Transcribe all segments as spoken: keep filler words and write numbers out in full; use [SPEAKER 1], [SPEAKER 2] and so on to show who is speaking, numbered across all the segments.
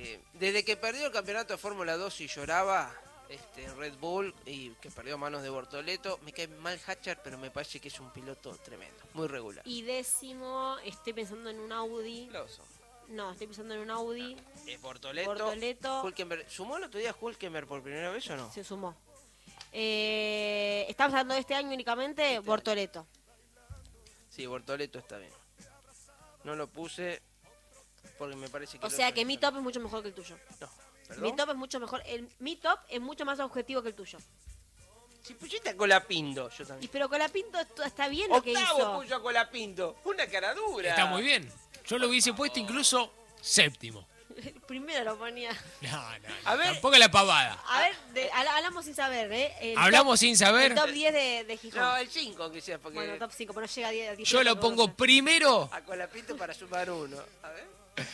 [SPEAKER 1] Eh, desde que perdió el campeonato de Fórmula dos y lloraba este, Red Bull y que perdió a manos de Bortoleto, me cae mal Hatcher, pero me parece que es un piloto tremendo, muy regular.
[SPEAKER 2] Y décimo, estoy pensando en un Audi.
[SPEAKER 1] Loso.
[SPEAKER 2] No, estoy pensando en un Audi.
[SPEAKER 1] Eh, Bortoleto,
[SPEAKER 2] Bortoleto.
[SPEAKER 1] Hülkenberg. ¿Sumó el otro día Hülkenberg por primera vez o no?
[SPEAKER 2] Se sumó. Eh, estamos hablando de este año únicamente,
[SPEAKER 1] Este
[SPEAKER 2] Bortoleto.
[SPEAKER 1] Sí, Bortoleto está bien. No lo puse porque me parece que...
[SPEAKER 2] O
[SPEAKER 1] el
[SPEAKER 2] sea
[SPEAKER 1] otro
[SPEAKER 2] que
[SPEAKER 1] año
[SPEAKER 2] mi top es mucho mejor que el tuyo.
[SPEAKER 1] No, ¿perdón?
[SPEAKER 2] Mi top es mucho mejor. El, mi top es mucho más objetivo que el tuyo.
[SPEAKER 1] Si pusiste a Colapinto, yo
[SPEAKER 2] Y
[SPEAKER 1] también.
[SPEAKER 2] pero Colapinto esto está bien lo que
[SPEAKER 1] Octavo
[SPEAKER 2] hizo.
[SPEAKER 1] puso a Colapinto. Una cara dura.
[SPEAKER 3] Está muy bien. Yo lo hubiese puesto incluso séptimo.
[SPEAKER 2] Primero lo ponía.
[SPEAKER 3] No, no, no,
[SPEAKER 1] A ver.
[SPEAKER 3] tampoco la pavada.
[SPEAKER 2] A ver, de- habla- hablamos sin saber, ¿eh? El
[SPEAKER 3] Hablamos
[SPEAKER 2] top-
[SPEAKER 3] sin saber.
[SPEAKER 2] El top diez de, de Gijón.
[SPEAKER 1] No, el cinco que sea, porque...
[SPEAKER 2] Bueno, top cinco, pero no llega a diez. a diez,
[SPEAKER 3] Yo lo
[SPEAKER 2] no
[SPEAKER 3] pongo
[SPEAKER 2] sé.
[SPEAKER 3] primero.
[SPEAKER 1] A Colapinto para sumar uno. A ver.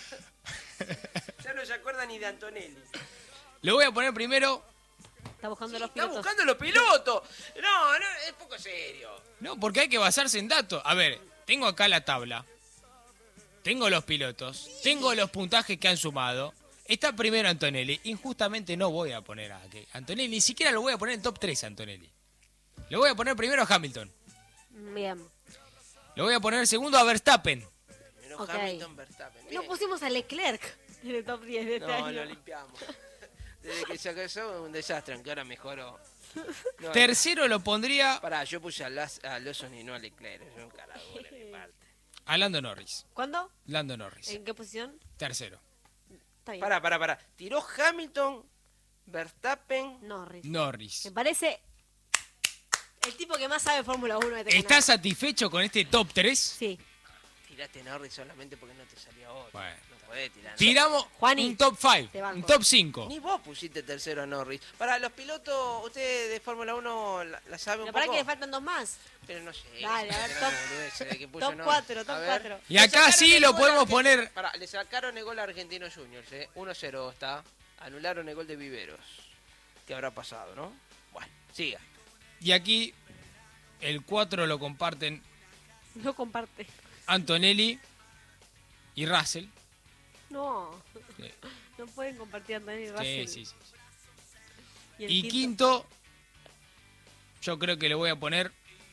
[SPEAKER 1] Ya no se acuerda ni de Antonelli.
[SPEAKER 3] Lo voy a poner primero.
[SPEAKER 2] Está buscando
[SPEAKER 1] Sí,
[SPEAKER 2] los
[SPEAKER 1] está
[SPEAKER 2] pilotos.
[SPEAKER 1] buscando los pilotos. No, no, es poco serio.
[SPEAKER 3] No, porque hay que basarse en datos. A ver, tengo acá la tabla. Tengo los pilotos. Tengo los puntajes que han sumado. Está primero Antonelli. Injustamente no voy a poner a que Antonelli. Ni siquiera lo voy a poner en top tres a Antonelli. Lo voy a poner primero a Hamilton.
[SPEAKER 2] Bien.
[SPEAKER 3] Lo voy a poner segundo a Verstappen.
[SPEAKER 1] Menos
[SPEAKER 2] Ok.
[SPEAKER 1] Hamilton, Verstappen.
[SPEAKER 2] No
[SPEAKER 1] Bien.
[SPEAKER 2] pusimos a Leclerc en el top diez de este
[SPEAKER 1] No,
[SPEAKER 2] año.
[SPEAKER 1] lo limpiamos. Desde que se casó un desastre, aunque ahora mejoró. No,
[SPEAKER 3] Tercero lo pondría
[SPEAKER 1] pará, yo puse a, Las, a Lawson y no a Leclerc. Es un carajo de mi parte.
[SPEAKER 3] a Lando Norris.
[SPEAKER 2] ¿Cuándo?
[SPEAKER 3] Lando Norris.
[SPEAKER 2] ¿En qué posición?
[SPEAKER 3] Tercero.
[SPEAKER 2] Está bien.
[SPEAKER 1] Pará, pará, pará. Tiró Hamilton, Verstappen.
[SPEAKER 2] Norris.
[SPEAKER 3] Norris.
[SPEAKER 2] Me parece el tipo que más sabe Fórmula uno de este
[SPEAKER 3] ¿Estás
[SPEAKER 2] canal.
[SPEAKER 3] satisfecho con este top tres?
[SPEAKER 2] Sí.
[SPEAKER 1] Tiraste Norris solamente porque no te salió otro.
[SPEAKER 3] Bueno.
[SPEAKER 1] No podés tirar.
[SPEAKER 3] Tiramos
[SPEAKER 2] Juani,
[SPEAKER 3] un top cinco,
[SPEAKER 2] te banco.
[SPEAKER 3] un top cinco.
[SPEAKER 1] Ni vos pusiste tercero a Norris. Para los pilotos, ustedes de Fórmula uno la, la saben un
[SPEAKER 2] Pero para
[SPEAKER 1] poco.
[SPEAKER 2] que le faltan dos más.
[SPEAKER 1] Pero no sé.
[SPEAKER 2] Dale, a ver,
[SPEAKER 1] Era
[SPEAKER 2] top-
[SPEAKER 1] una boludez, eh, que puso
[SPEAKER 2] top
[SPEAKER 1] Norris.
[SPEAKER 2] cuatro, top
[SPEAKER 1] A ver.
[SPEAKER 2] cuatro.
[SPEAKER 3] Y
[SPEAKER 1] Le
[SPEAKER 3] acá
[SPEAKER 1] sacaron
[SPEAKER 3] sí
[SPEAKER 1] el
[SPEAKER 3] lo
[SPEAKER 1] gol
[SPEAKER 3] podemos
[SPEAKER 1] a
[SPEAKER 3] poner.
[SPEAKER 1] Argentina- Pará, le sacaron el gol a Argentinos Juniors, eh. uno cero está. Anularon el gol de Viveros. ¿Qué habrá pasado, no? Bueno, siga.
[SPEAKER 3] Y aquí el cuatro lo comparten
[SPEAKER 2] No comparte.
[SPEAKER 3] Antonelli y Russell.
[SPEAKER 2] No.
[SPEAKER 3] Sí,
[SPEAKER 2] No pueden compartir Antonio y Russell.
[SPEAKER 3] sí, sí, sí.
[SPEAKER 2] Y, el
[SPEAKER 3] Y quinto, yo creo que le voy a poner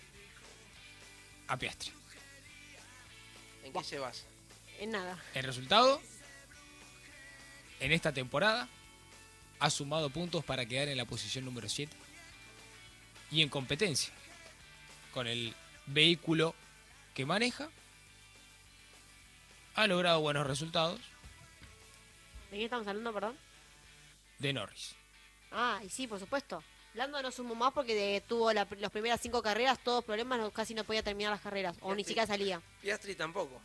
[SPEAKER 3] a Piastri.
[SPEAKER 1] ¿En qué se basa?
[SPEAKER 2] En nada.
[SPEAKER 3] El resultado, en esta temporada, ha sumado puntos para quedar en la posición número siete. Y en competencia, con el vehículo que maneja, ha logrado buenos resultados
[SPEAKER 2] ¿De qué estamos hablando, perdón?
[SPEAKER 3] de Norris.
[SPEAKER 2] Ah, y sí, por supuesto. Lando no sumó más porque de- tuvo la- las primeras cinco carreras, todos problemas, no- casi no podía terminar las carreras. O ni siquiera salía.
[SPEAKER 1] Piastri tampoco.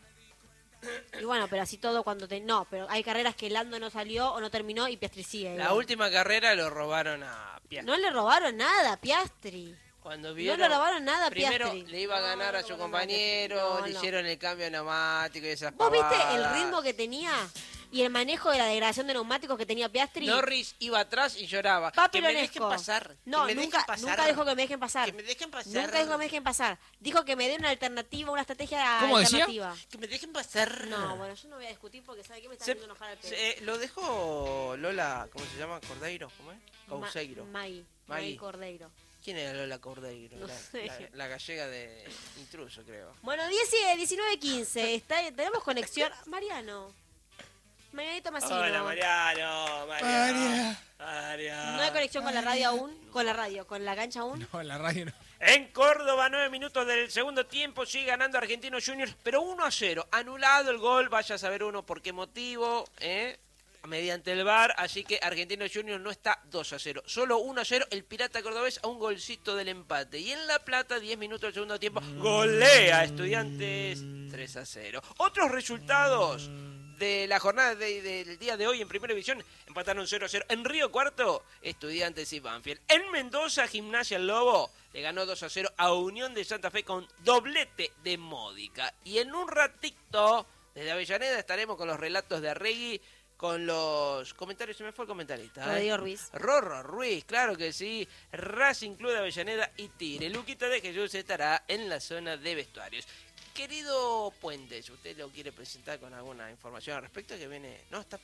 [SPEAKER 2] Y bueno, pero así todo cuando te... No, pero hay carreras que Lando no salió o no terminó y Piastri sigue.
[SPEAKER 1] La
[SPEAKER 2] igual.
[SPEAKER 1] última carrera lo robaron a Piastri.
[SPEAKER 2] No le robaron nada a Piastri.
[SPEAKER 1] Cuando
[SPEAKER 2] No
[SPEAKER 1] vieron,
[SPEAKER 2] le robaron nada a
[SPEAKER 1] primero
[SPEAKER 2] Piastri.
[SPEAKER 1] le iba a ganar
[SPEAKER 2] No,
[SPEAKER 1] a
[SPEAKER 2] no
[SPEAKER 1] su
[SPEAKER 2] le robaron nada a Piastri.
[SPEAKER 1] compañero,
[SPEAKER 2] No,
[SPEAKER 1] le
[SPEAKER 2] no.
[SPEAKER 1] hicieron el cambio de neumático y esas
[SPEAKER 2] ¿Vos viste el
[SPEAKER 1] pavadas.
[SPEAKER 2] ritmo que tenía y el manejo de la degradación de neumáticos que tenía Piastri?
[SPEAKER 1] Norris iba atrás y lloraba. Que me
[SPEAKER 2] Papelonesco.
[SPEAKER 1] dejen pasar.
[SPEAKER 2] No,
[SPEAKER 1] que me
[SPEAKER 2] nunca,
[SPEAKER 1] dejen pasar.
[SPEAKER 2] nunca dijo que me dejen pasar.
[SPEAKER 1] Que me dejen pasar.
[SPEAKER 2] Nunca dijo que me dejen pasar. Dijo que me den una alternativa, una estrategia
[SPEAKER 3] ¿Cómo decía?
[SPEAKER 2] alternativa.
[SPEAKER 1] Que me dejen pasar.
[SPEAKER 2] No, bueno, yo no voy a discutir porque sabe que me está
[SPEAKER 1] Se-
[SPEAKER 2] haciendo enojar al pedo.
[SPEAKER 1] se- eh, lo dejó Lola, ¿cómo se llama? Cordeiro, ¿cómo es? Couseiro.
[SPEAKER 2] Ma- Maggie,
[SPEAKER 1] Maggie.
[SPEAKER 2] Maggie Cordeiro.
[SPEAKER 1] ¿Quién era Lola Cordeiro?
[SPEAKER 2] No
[SPEAKER 1] la,
[SPEAKER 2] sé.
[SPEAKER 1] la- la gallega de Intruso, creo.
[SPEAKER 2] Bueno, diez, diecinueve, quince. Está, tenemos conexión. Mariano. Marianito Massino.
[SPEAKER 1] Hola, Mariano. Mariano. Mariano.
[SPEAKER 2] No hay conexión con la radio aún. Con la radio, con la cancha aún.
[SPEAKER 3] No, la radio no.
[SPEAKER 1] En Córdoba, nueve minutos del segundo tiempo, sigue ganando Argentinos Juniors, pero uno a cero. Anulado el gol, vaya a saber uno por qué motivo, ¿eh? mediante el V A R, así que Argentinos Juniors no está dos a cero, solo uno a cero, el Pirata Cordobés a un golcito del empate. Y en La Plata, diez minutos del segundo tiempo, golea a Estudiantes tres a cero. Otros resultados de la jornada de- de- del día de hoy en Primera División, empataron cero a cero. En Río Cuarto, Estudiantes y Banfield. En Mendoza, Gimnasia El Lobo le ganó dos a cero a Unión de Santa Fe con doblete de Módica. Y en un ratito, desde Avellaneda, estaremos con los relatos de Arregui, con los comentarios, se me fue el comentarista. ¿eh?
[SPEAKER 2] Rodrigo Ruiz.
[SPEAKER 1] Rorro Ruiz, claro que sí. Racing Club de Avellaneda y Tigre. Luquita de Jesús estará en la zona de vestuarios. Querido Puentes, ¿usted lo quiere presentar con alguna información al respecto? Que viene... No, está